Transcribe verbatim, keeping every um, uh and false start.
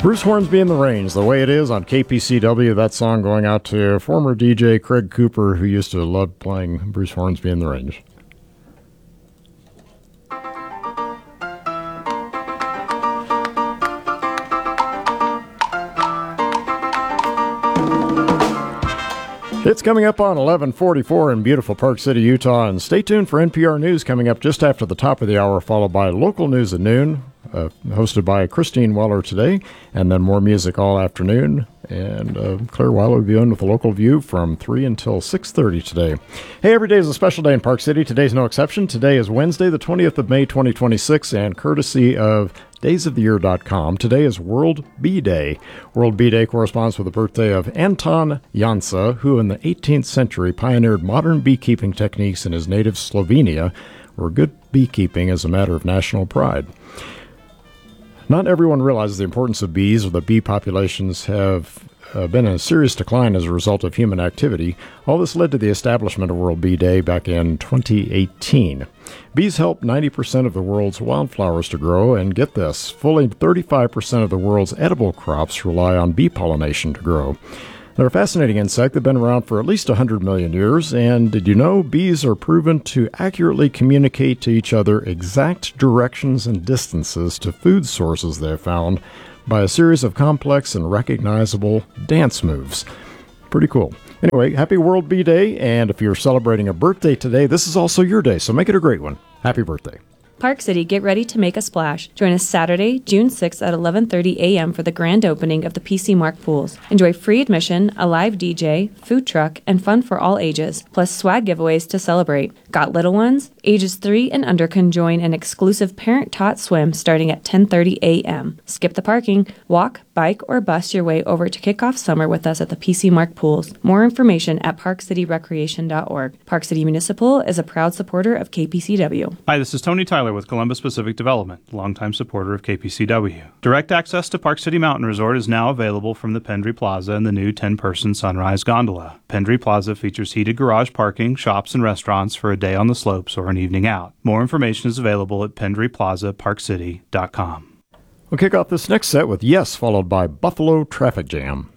Bruce Hornsby in the Range, The Way It Is on K P C W. That song going out to former D J Craig Cooper, who used to love playing Bruce Hornsby in the Range. It's coming up on eleven forty-four in beautiful Park City, Utah, and stay tuned for N P R News coming up just after the top of the hour, followed by local news at noon, uh, hosted by Christine Weller today, and then more music all afternoon. And uh, Claire Weiler will be on with a local view from three until six thirty today. Hey, every day is a special day in Park City. Today's no exception. Today is Wednesday, the twentieth of May, twenty twenty-six, and courtesy of days of the year dot com, today is World Bee Day. World Bee Day corresponds with the birthday of Anton Jansa, who in the eighteenth century pioneered modern beekeeping techniques in his native Slovenia, where good beekeeping is a matter of national pride. Not everyone realizes the importance of bees, or the bee populations have uh, been in a serious decline as a result of human activity. All this led to the establishment of World Bee Day back in twenty eighteen. Bees help ninety percent of the world's wildflowers to grow, and get this, fully thirty-five percent of the world's edible crops rely on bee pollination to grow. They're a fascinating insect. They've been around for at least one hundred million years, and did you know bees are proven to accurately communicate to each other exact directions and distances to food sources they have found by a series of complex and recognizable dance moves. Pretty cool. Anyway, happy World Bee Day, and if you're celebrating a birthday today, this is also your day, so make it a great one. Happy birthday. Park City, get ready to make a splash. Join us Saturday, June sixth at eleven thirty a.m. for the grand opening of the P C Mark Pools. Enjoy free admission, a live D J, food truck, and fun for all ages, plus swag giveaways to celebrate. Got little ones? Ages three and under can join an exclusive parent-taught swim starting at ten thirty a.m. Skip the parking. Walk, bike, or bus your way over to kick off summer with us at the P C Mark Pools. More information at park city recreation dot org. Park City Municipal is a proud supporter of K P C W. Hi, this is Tony Tyler with Columbus Pacific Development, longtime supporter of K P C W. Direct access to Park City Mountain Resort is now available from the Pendry Plaza and the new ten-person Sunrise Gondola. Pendry Plaza features heated garage parking, shops, and restaurants for a day on the slopes or an evening out. More information is available at pendry plaza park city dot com. We'll kick off this next set with Yes, followed by Buffalo Traffic Jam.